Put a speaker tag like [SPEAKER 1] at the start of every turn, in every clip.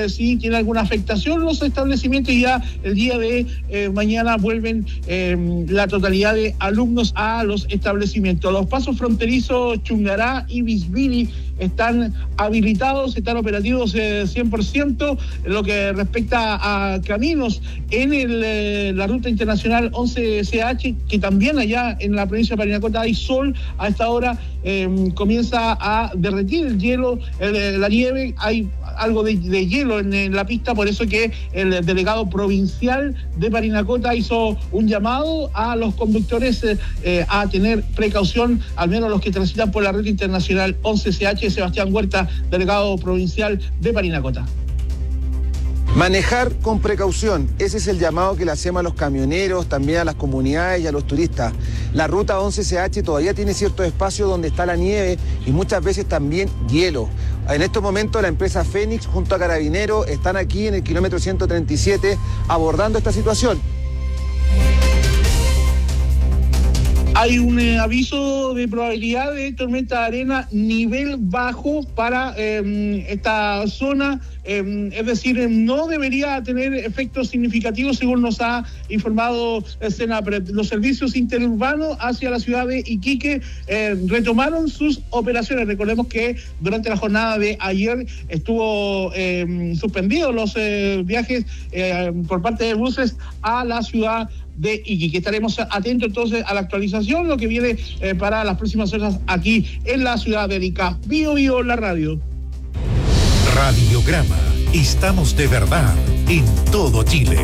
[SPEAKER 1] si tiene alguna afectación los establecimientos, y ya el día de mañana vuelven la totalidad de alumnos a los establecimientos. Los pasos fronterizos Chungará y Bisbiri están habilitados, están operativos 100%. Lo que respecta a caminos en la ruta internacional 11CH, que también allá en la provincia de Parinacota hay sol a esta hora, comienza a derretir el hielo, la nieve, hay algo de hielo en la pista, por eso que el delegado provincial de Parinacota hizo un llamado a los conductores a tener precaución, al menos los que transitan por la ruta internacional 11CH. Sebastián Huerta, delegado provincial de Parinacota.
[SPEAKER 2] Manejar con precaución, ese es el llamado que le hacemos a los camioneros, también a las comunidades y a los turistas. La ruta 11CH todavía tiene ciertos espacios donde está la nieve y muchas veces también hielo. En estos momentos la empresa Fénix junto a Carabineros están aquí en el kilómetro 137 abordando esta situación.
[SPEAKER 1] Hay un aviso de probabilidad de tormenta de arena nivel bajo para esta zona, es decir, no debería tener efectos significativos según nos ha informado Senapred. Los servicios interurbanos hacia la ciudad de Iquique retomaron sus operaciones. Recordemos que durante la jornada de ayer estuvo suspendidos los viajes por parte de buses a la ciudad de Iquique. Estaremos atentos entonces a la actualización, lo que viene para las próximas horas aquí en la ciudad de Arica. Bio Bio, la radio.
[SPEAKER 3] Radiograma. Estamos de verdad en todo Chile.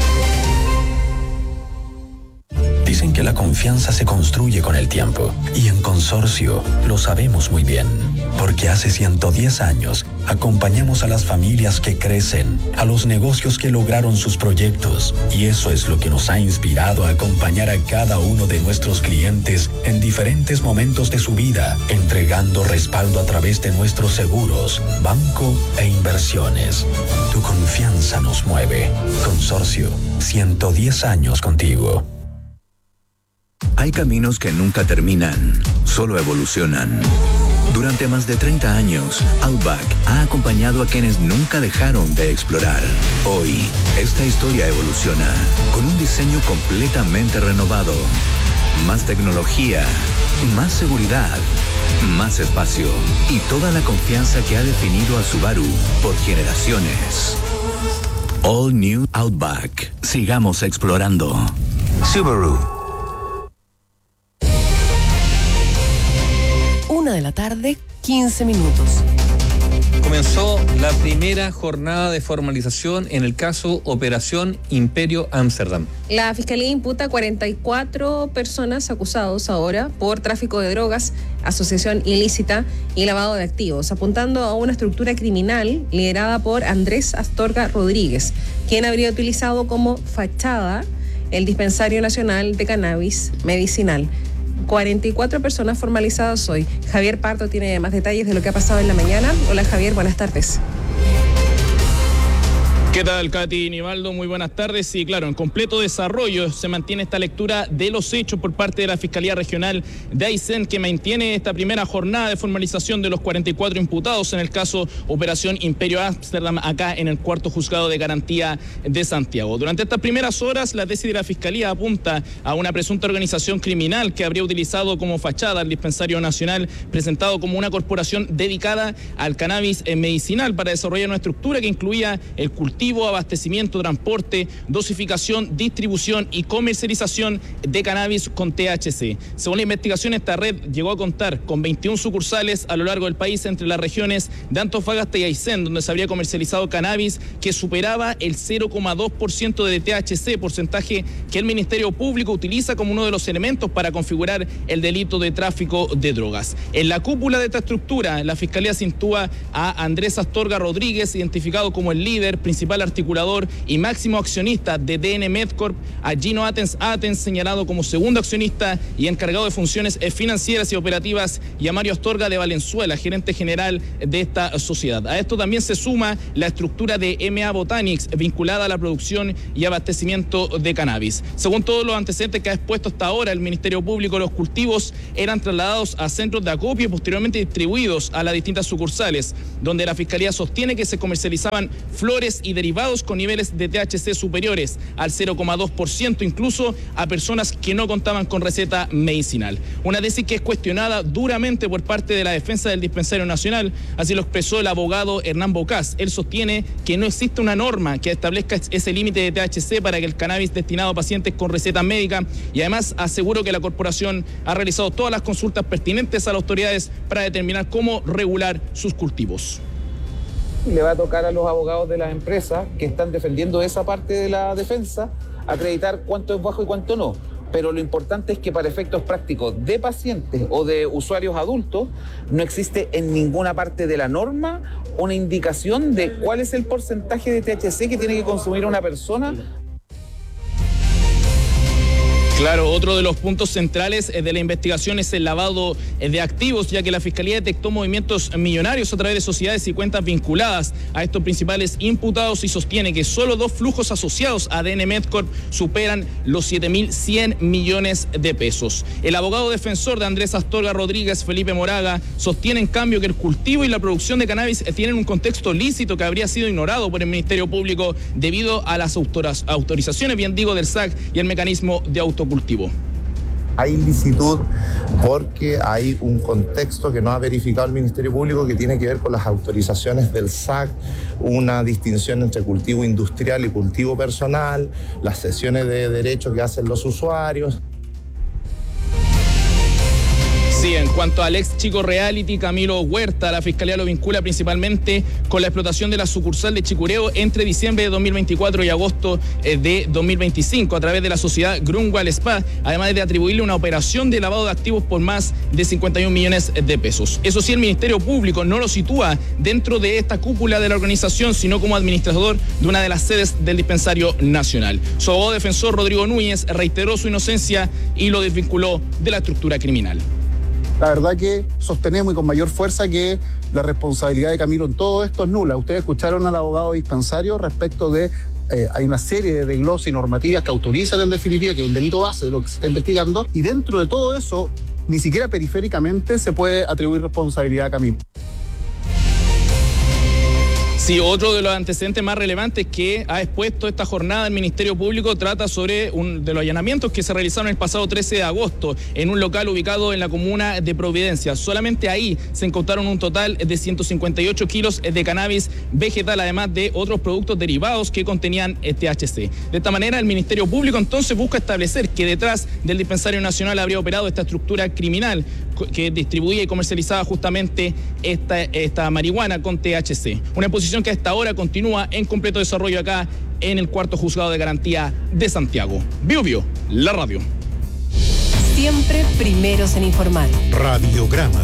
[SPEAKER 4] Dicen que la confianza se construye con el tiempo, y en Consorcio lo sabemos muy bien, porque hace 110 años acompañamos a las familias que crecen, a los negocios que lograron sus proyectos, y eso es lo que nos ha inspirado a acompañar a cada uno de nuestros clientes en diferentes momentos de su vida, entregando respaldo a través de nuestros seguros, banco e inversiones. Tu confianza nos mueve. Consorcio, 110 años contigo.
[SPEAKER 5] Hay caminos que nunca terminan, solo evolucionan. Durante más de 30 años, Outback ha acompañado a quienes nunca dejaron de explorar. Hoy, esta historia evoluciona con un diseño completamente renovado. Más tecnología, más seguridad, más espacio y toda la confianza que ha definido a Subaru por generaciones. All New Outback. Sigamos explorando. Subaru.
[SPEAKER 6] 1:15 p.m.
[SPEAKER 7] Comenzó la primera jornada de formalización en el caso Operación Imperio Amsterdam.
[SPEAKER 6] La Fiscalía imputa a 44 personas acusados ahora por tráfico de drogas, asociación ilícita y lavado de activos, apuntando a una estructura criminal liderada por Andrés Astorga Rodríguez, quien habría utilizado como fachada el Dispensario Nacional de Cannabis Medicinal. 44 personas formalizadas hoy. Javier Pardo tiene más detalles de lo que ha pasado en la mañana. Hola Javier, buenas tardes.
[SPEAKER 8] ¿Qué tal, Katy y Nivaldo? Muy buenas tardes. Sí, claro, en completo desarrollo se mantiene esta lectura de los hechos por parte de la Fiscalía Regional de Aysén, que mantiene esta primera jornada de formalización de los 44 imputados en el caso Operación Imperio Amsterdam, acá en el cuarto juzgado de garantía de Santiago. Durante estas primeras horas, la tesis de la Fiscalía apunta a una presunta organización criminal que habría utilizado como fachada el Dispensario Nacional, presentado como una corporación dedicada al cannabis medicinal, para desarrollar una estructura que incluía el cultivo, abastecimiento, transporte, dosificación, distribución y comercialización de cannabis con THC. Según la investigación, esta red llegó a contar con 21 sucursales a lo largo del país, entre las regiones de Antofagasta y Aysén, donde se habría comercializado cannabis que superaba el 0,2% de THC, porcentaje que el Ministerio Público utiliza como uno de los elementos para configurar el delito de tráfico de drogas. En la cúpula de esta estructura, la Fiscalía sitúa a Andrés Astorga Rodríguez, identificado como el líder principal principal articulador y máximo accionista de DN Medcorp, a Gino Atens, señalado como segundo accionista y encargado de funciones financieras y operativas, y a Mario Astorga de Valenzuela, gerente general de esta sociedad. A esto también se suma la estructura de MA Botanics, vinculada a la producción y abastecimiento de cannabis. Según todos los antecedentes que ha expuesto hasta ahora el Ministerio Público, los cultivos eran trasladados a centros de acopio y posteriormente distribuidos a las distintas sucursales, donde la Fiscalía sostiene que se comercializaban flores y derivados con niveles de THC superiores al 0,2%, incluso a personas que no contaban con receta medicinal. Una tesis que es cuestionada duramente por parte de la defensa del Dispensario Nacional, así lo expresó el abogado Hernán Bocás. Él sostiene que no existe una norma que establezca ese límite de THC para que el cannabis destinado a pacientes con receta médica, y además aseguró que la corporación ha realizado todas las consultas pertinentes a las autoridades para determinar cómo regular sus cultivos.
[SPEAKER 9] Le va a tocar a los abogados de las empresas que están defendiendo esa parte de la defensa acreditar cuánto es bajo y cuánto no. Pero lo importante es que para efectos prácticos de pacientes o de usuarios adultos no existe en ninguna parte de la norma una indicación de cuál es el porcentaje de THC que tiene que consumir una persona.
[SPEAKER 8] Claro, otro de los puntos centrales de la investigación es el lavado de activos, ya que la Fiscalía detectó movimientos millonarios a través de sociedades y cuentas vinculadas a estos principales imputados y sostiene que solo 2 flujos asociados a DN Medcorp superan los 7.100 millones de pesos. El abogado defensor de Andrés Astorga Rodríguez, Felipe Moraga, sostiene en cambio que el cultivo y la producción de cannabis tienen un contexto lícito que habría sido ignorado por el Ministerio Público debido a las autorizaciones, del SAC y el mecanismo de autocultivo.
[SPEAKER 10] Hay ilicitud porque hay un contexto que no ha verificado el Ministerio Público que tiene que ver con las autorizaciones del SAC, una distinción entre cultivo industrial y cultivo personal, las sesiones de derecho que hacen los usuarios.
[SPEAKER 8] Sí, en cuanto al ex chico reality Camilo Huerta, la Fiscalía lo vincula principalmente con la explotación de la sucursal de Chicureo entre diciembre de 2024 y agosto de 2025 a través de la sociedad Grunwald Spa, además de atribuirle una operación de lavado de activos por más de 51 millones de pesos. Eso sí, el Ministerio Público no lo sitúa dentro de esta cúpula de la organización, sino como administrador de una de las sedes del Dispensario Nacional. Su abogado defensor, Rodrigo Núñez, reiteró su inocencia y lo desvinculó de la estructura criminal.
[SPEAKER 11] La verdad que sostenemos y con mayor fuerza que la responsabilidad de Camilo en todo esto es nula. Ustedes escucharon al abogado dispensario respecto de hay una serie de desgloses y normativas que autorizan en definitiva que es un delito base de lo que se está investigando, y dentro de todo eso ni siquiera periféricamente se puede atribuir responsabilidad a Camilo.
[SPEAKER 8] Sí, otro de los antecedentes más relevantes que ha expuesto esta jornada el Ministerio Público trata sobre de los allanamientos que se realizaron el pasado 13 de agosto en un local ubicado en la comuna de Providencia. Solamente ahí se incautaron un total de 158 kilos de cannabis vegetal, además de otros productos derivados que contenían THC. De esta manera, el Ministerio Público entonces busca establecer que detrás del Dispensario Nacional habría operado esta estructura criminal que distribuía y comercializaba justamente esta marihuana con THC. Una exposición que hasta ahora continúa en completo desarrollo acá en el 4º Juzgado de Garantía de Santiago. Bio, la radio.
[SPEAKER 12] Siempre primeros en informar.
[SPEAKER 3] Radiograma.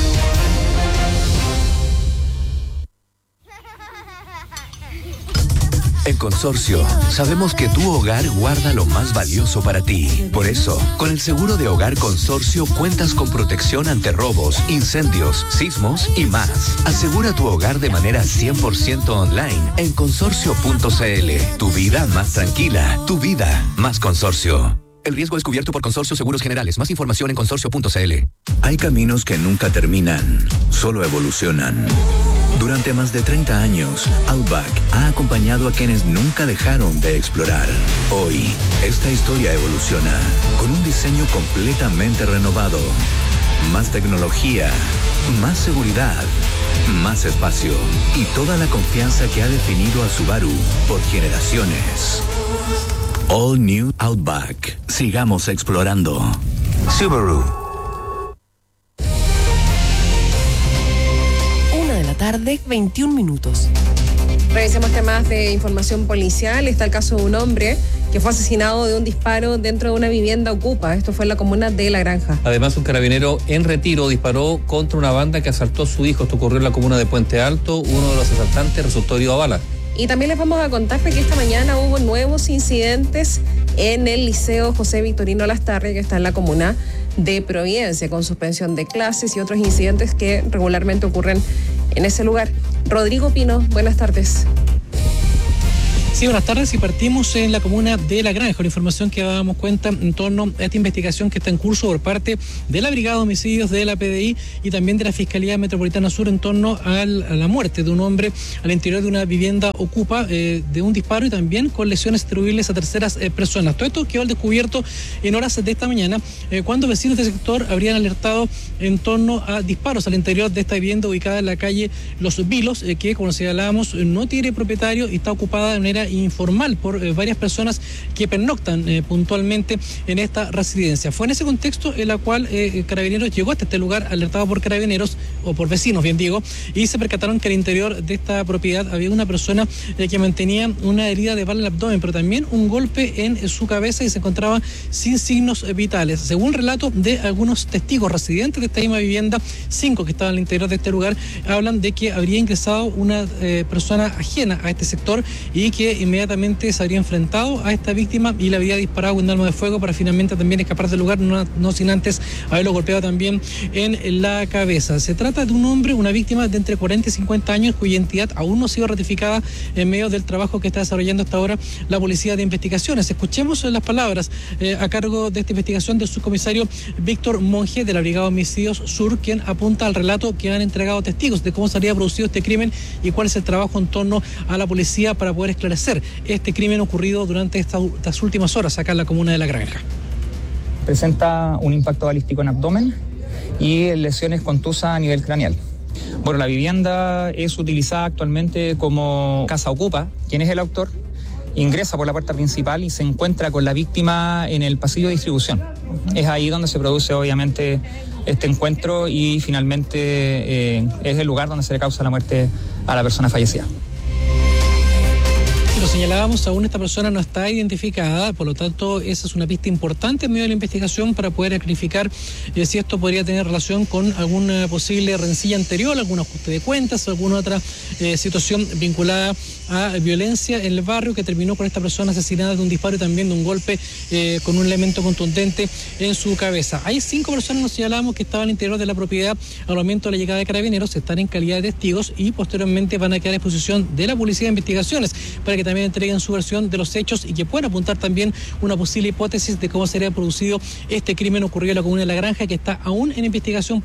[SPEAKER 5] En Consorcio, sabemos que tu hogar guarda lo más valioso para ti. Por eso, con el seguro de hogar Consorcio cuentas con protección ante robos, incendios, sismos y más. Asegura tu hogar de manera 100% online en consorcio.cl. Tu vida más tranquila, tu vida más Consorcio. El riesgo es cubierto por Consorcio Seguros Generales. Más información en consorcio.cl.
[SPEAKER 3] Hay caminos que nunca terminan, solo evolucionan. Durante más de 30 años, Outback ha acompañado a quienes nunca dejaron de explorar. Hoy, esta historia evoluciona con un diseño completamente renovado. Más tecnología, más seguridad, más espacio y toda la confianza que ha definido a Subaru por generaciones. All New Outback. Sigamos explorando. Subaru.
[SPEAKER 12] Tarde, 21 minutos.
[SPEAKER 6] Revisemos temas de información policial. Está el caso de un hombre que fue asesinado de un disparo dentro de una vivienda ocupa. Esto fue en la comuna de La Granja.
[SPEAKER 7] Además, un carabinero en retiro disparó contra una banda que asaltó a su hijo. Esto ocurrió en la comuna de Puente Alto. Uno de los asaltantes resultó herido a bala.
[SPEAKER 6] Y también les vamos a contar que esta mañana hubo nuevos incidentes en el Liceo José Victorino Lastarria, que está en la comuna de Providencia, con suspensión de clases y otros incidentes que regularmente ocurren en ese lugar. Rodrigo Pino, buenas tardes.
[SPEAKER 13] Sí, buenas tardes, y partimos en la comuna de La Granja, con información que dábamos cuenta en torno a esta investigación que está en curso por parte de la Brigada de Homicidios de la PDI y también de la Fiscalía Metropolitana Sur en torno a la muerte de un hombre al interior de una vivienda ocupa de un disparo y también con lesiones atribuibles a terceras personas. Todo esto quedó al descubierto en horas de esta mañana, cuando vecinos del sector habrían alertado en torno a disparos al interior de esta vivienda ubicada en la calle Los Vilos, que, como señalábamos, no tiene propietario y está ocupada de manera informal por varias personas que pernoctan puntualmente en esta residencia. Fue en ese contexto en la cual Carabineros llegó hasta este lugar, alertado por Carabineros, o por vecinos, bien digo, y se percataron que al interior de esta propiedad había una persona que mantenía una herida de bala en el abdomen, pero también un golpe en su cabeza, y se encontraba sin signos vitales. Según relato de algunos testigos residentes de esta misma vivienda, 5 que estaban al interior de este lugar, hablan de que habría ingresado una persona ajena a este sector y que inmediatamente se habría enfrentado a esta víctima y le habría disparado un arma de fuego para finalmente también escapar del lugar, no sin antes haberlo golpeado también en la cabeza. Se trata de un hombre, una víctima de entre 40 y 50 años, cuya identidad aún no ha sido ratificada en medio del trabajo que está desarrollando hasta ahora la Policía de Investigaciones. Escuchemos las palabras a cargo de esta investigación del subcomisario Víctor Monge de la Brigada de Homicidios Sur, quien apunta al relato que han entregado testigos de cómo se habría producido este crimen y cuál es el trabajo en torno a la policía para poder esclarecer este crimen ocurrido durante estas últimas horas acá en la comuna de La Granja.
[SPEAKER 14] Presenta un impacto balístico en abdomen y lesiones contusas a nivel craneal. Bueno, la vivienda es utilizada actualmente como casa ocupa. ¿Quién es el autor? Ingresa por la puerta principal y se encuentra con la víctima en el pasillo de distribución. Es ahí donde se produce obviamente este encuentro y finalmente es el lugar donde se le causa la muerte a la persona fallecida.
[SPEAKER 13] Lo señalábamos, aún esta persona no está identificada, por lo tanto esa es una pista importante en medio de la investigación para poder clarificar si esto podría tener relación con alguna posible rencilla anterior, algún ajuste de cuentas, alguna otra situación vinculada a violencia en el barrio que terminó con esta persona asesinada de un disparo y también de un golpe con un elemento contundente en su cabeza. Hay 5 personas, nos señalábamos, que estaban al interior de la propiedad al momento de la llegada de Carabineros, están en calidad de testigos y posteriormente van a quedar a disposición de la Policía de Investigaciones para que también entreguen su versión de los hechos y que puedan apuntar también una posible hipótesis de cómo sería producido este crimen ocurrido en la comuna de La Granja, que está aún en investigación.